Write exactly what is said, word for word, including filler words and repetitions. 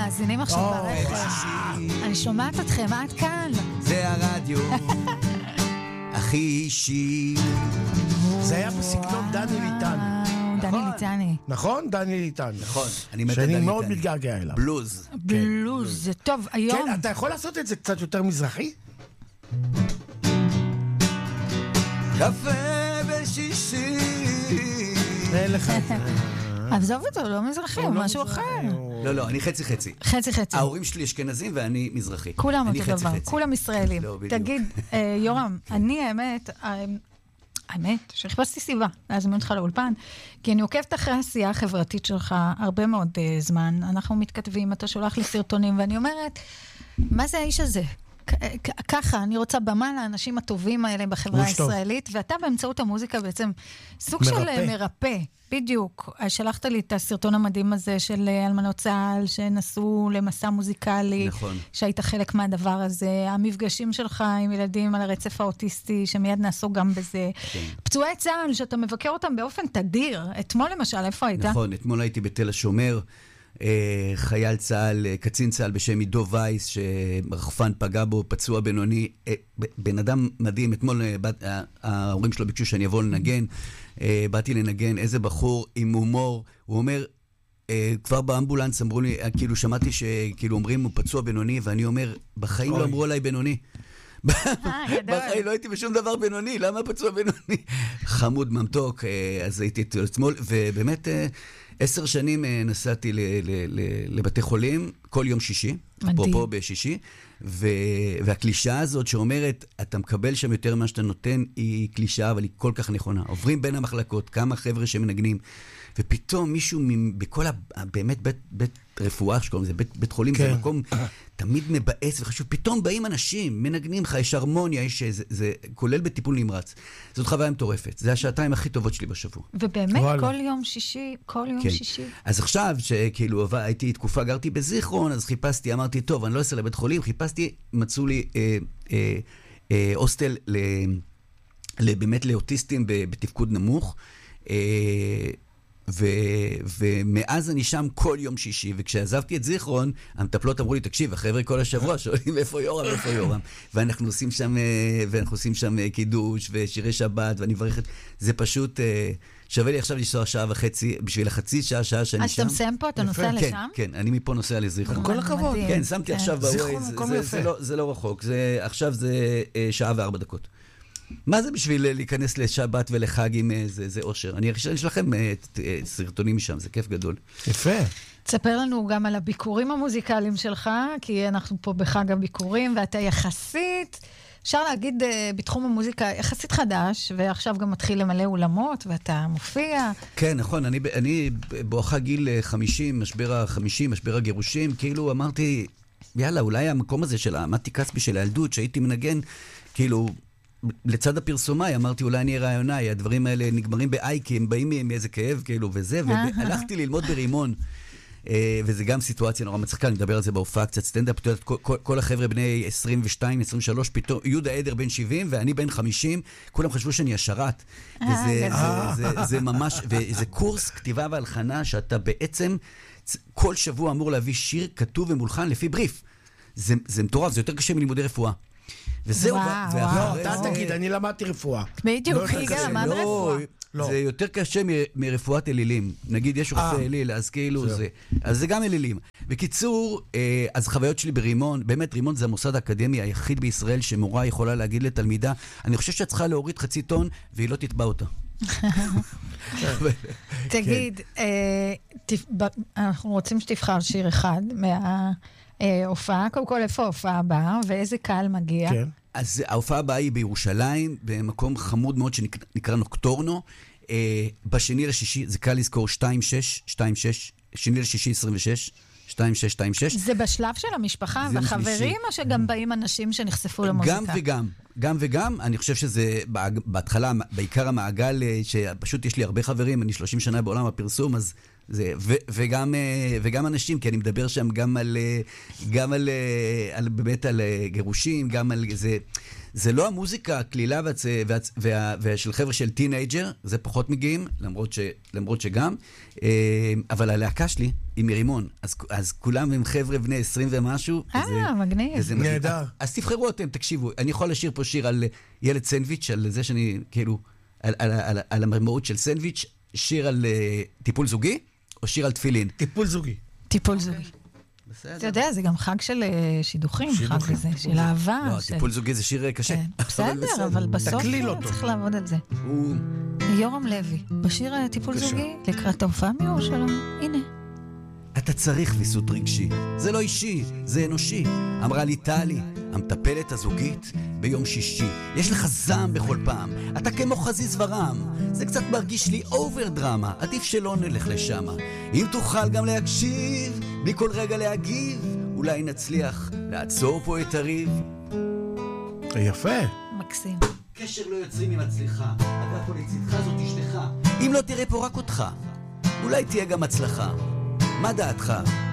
מאזינים עכשיו ברכב. אני שומעת אתכם, עד כאן. זה הרדיו הכי אישי. זה היה בסגנון דני ליטני. דני ליטני. נכון? דני ליטני. נכון, אני מת דני שאני ליטני. מאוד מתגעגע אליו. בלוז. בלוז, זה טוב, היום... כן, אתה יכול לעשות את זה קצת יותר מזרחי? קפה בשישי. אין לך את זה. עזוב אותו, לא מזרחי, הוא משהו אחר. לא, לא, אני חצי חצי. חצי חצי. ההורים שלי אשכנזים ואני מזרחי. כולם אני אותו חצי דבר, חצי. כולם ישראלים. לא, בדיוק. תגיד, אה, יורם, אני האמת, אה, האמת, שחיפשתי סיבה להזמין אותך לאולפן, כי אני עוקבת אחרי העשייה החברתית שלך הרבה מאוד אה, זמן, אנחנו מתכתבים, אתה שולח לי סרטונים, ואני אומרת, מה זה האיש הזה? ככה, אני רוצה במה לאנשים הטובים האלה בחברה הישראלית, ואתה באמצעות המוזיקה בעצם סוג של מרפא, בדיוק. שלחת לי את הסרטון המדהים הזה של אלמנות צה"ל, שנסעו למסע מוזיקלי, שהיית חלק מהדבר הזה, המפגשים שלך עם ילדים על הרצף האוטיסטי, שמיד נעסוק גם בזה. פצועי צה"ל, שאתה מבקר אותם באופן תדיר. אתמול למשל, איפה היית? נכון, אתמול הייתי בתל השומר, חייל צה"ל, קצין צה"ל בשם עידו וייס, שרחפן פגע בו, פצוע בינוני, בן אדם מדהים. אתמול ההורים שלו ביקשו שאני אבוא לנגן, באתי לנגן, איזה בחור עם הומור. הוא אומר, כבר באמבולנס אמרו לי, כאילו שמעתי שכאילו אומרים הוא פצוע בינוני, ואני אומר, בחיים לא אמרו עליי בינוני. בחיים לא הייתי בשום דבר בינוני, למה פצוע בינוני? חמוד ממתוק. אז הייתי אתמול, ובאמת עשר שנים נסעתי לבתי חולים כל יום שישי, פה פה בשישי, והקלישה הזאת שאומרת, אתה מקבל שם יותר מה שאתה נותן, היא קלישה, אבל היא כל כך נכונה. עוברים בין המחלקות, כמה חבר'ה שמנגנים, ופתאום מישהו בכל באמת בית, בית רפואה שקוראים לזה, בית, בית חולים, זה מקום תמיד מבאס וחשוב, פתאום באים אנשים, מנגנים לך, יש הרמוניה, יש, זה, זה כולל בטיפול נמרץ. זאת חוויה מטורפת, זה השעתיים הכי טובות שלי בשבוע. ובאמת וואלה. כל יום שישי, כל יום כן. שישי. אז עכשיו שכאילו הייתי תקופה, גרתי בזיכרון, אז חיפשתי, אמרתי, טוב, אני לא אעשה לבית חולים, חיפשתי, מצאו לי אה, אה, אה, הוסטל ל, ל, באמת לאוטיסטים בתפקוד נמוך, אה, ו, ומאז אני שם כל יום שישי, וכשעזבתי את זיכרון, המטפלות אמרו לי, תקשיב, החבר'ה כל השבוע שואלים איפה יורם, איפה יורם, ואנחנו עושים שם, ואנחנו עושים שם קידוש ושירי שבת, ואני מברכת, זה פשוט, שווה לי עכשיו לנסוע שעה וחצי, בשביל החצי שעה, שעה שאני שם. אז אתה מסיים פה, אתה נוסע לשם? כן, כן, אני מפה נוסע לזיכרון. כל הכבוד. כן, שמתי עכשיו בווייז, זה לא רחוק, עכשיו זה שעה וארבע דקות. מה זה בשביל להיכנס לשבת ולחג עם זה אושר? אני אשאל לכם סרטונים משם, זה כיף גדול. יפה. תספר לנו גם על הביקורים המוזיקליים שלך, כי אנחנו פה בחג הביקורים, ואתה יחסית, אפשר להגיד בתחום המוזיקה, יחסית חדש, ועכשיו גם מתחיל למלא אולמות, ואתה מופיע. כן, נכון, אני, אני בואכה גיל חמישים, משבר החמישים, משבר הגירושים, כאילו אמרתי, יאללה, אולי המקום הזה של עמדתי כספי של הילדות, שהייתי מנגן, כאילו, לצד הפרסומי, אמרתי, אולי אני רעיונאי, הדברים האלה נגמרים באייקים, הם באים מאיזה כאב, כאילו, וזה, והלכתי ללמוד ברימון, וזה גם סיטואציה נורא מצחיקה, אני מדבר על זה בהופעה, קצת סטנדאפ, כל החבר'ה בני עשרים ושתיים, עשרים ושלוש, פתאום, יהודה עדר בן שבעים, ואני בן חמישים, כולם חשבו שאני השרת, וזה ממש, וזה קורס כתיבה והלחנה, שאתה בעצם, כל שבוע אמור להביא שיר כתוב ומולחן לפי בריף. זה מטורף, זה יותר קשה מלימודי רפואה. וזהו, לא, אתה תגיד, אני למדתי רפואה. בדיוק, היא למד רפואה. זה יותר קשה מרפואת אלילים. נגיד, יש רופא אליל, אז כאילו זה. אז זה גם אלילים. בקיצור, אז חוויות שלי ברימון, באמת רימון זה המוסד האקדמי היחיד בישראל שמורה יכולה להגיד לתלמידה, אני חושב שאת צריכה להוריד חצי טון, והיא לא תתבע אותה. תגיד, אנחנו רוצים שתבחר שיר אחד מההופעה. קודם כל, איפה ההופעה הבאה, ואיזה קהל מגיע? כן. אז ההופעה הבאה היא בירושלים, במקום חמוד מאוד שנקרא נוקטורנו. בשני לשישי, זה קל לזכור, שתיים שש, שתיים שש, שני לשישי עשרים ושש, שתיים שש, שתיים שש. זה בשלב של המשפחה והחברים, או שגם באים אנשים שנחשפו למוזיקה? גם וגם, גם וגם. אני חושב שזה בהתחלה, בעיקר המעגל, שפשוט יש לי הרבה חברים, אני שלושים שנה בעולם הפרסום, אז זה, ו, וגם, וגם אנשים, כי אני מדבר שם גם על, גם על, על באמת על גירושים, גם על זה, זה לא המוזיקה הכלילה והצ, והצ, וה, והשל חבר'ה של טינאג'ר, זה פחות מגיעים, למרות, ש, למרות שגם, אבל הלהקה שלי היא מרימון, אז, אז כולם הם חבר'ה בני עשרים ומשהו. אה, מגניב. נהדר. אז תבחרו אתם, תקשיבו, אני יכול לשיר פה שיר על ילד סנדוויץ', על זה שאני, כאילו, על, על, על, על המהות של סנדוויץ', שיר על uh, טיפול זוגי, או שיר על תפילין? טיפול זוגי. טיפול זוגי. בסדר. אתה יודע, זה גם חג של שידוכים, חג כזה, של אהבה. לא, טיפול זוגי זה שיר קשה. בסדר, אבל בסוף צריך לעבוד על זה. הוא... יורם לוי, בשיר טיפול זוגי, לקראת ההופעה מירושלים, הנה. אתה צריך ויסות רגשי, זה לא אישי, זה אנושי. אמרה לי טלי, המטפלת הזוגית ביום שישי. יש לך זעם בכל פעם, אתה כמו חזיז ורם. זה קצת מרגיש לי אובר דרמה, עדיף שלא נלך לשם. אם תוכל גם להקשיב, בלי כל רגע להגיב, אולי נצליח לעצור פה את הריב. יפה. מקסים. קשר לא יוצרים עם הצליחה, אתה פה לצדך זאת אשתך. אם לא תראה פה רק אותך, אולי תהיה גם הצלחה. מה דעתך?